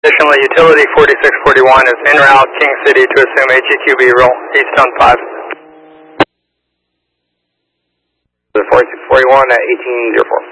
Additionally, utility 4641 is en route King City to assume HEQB role, east on 5. The 4641 at 1804.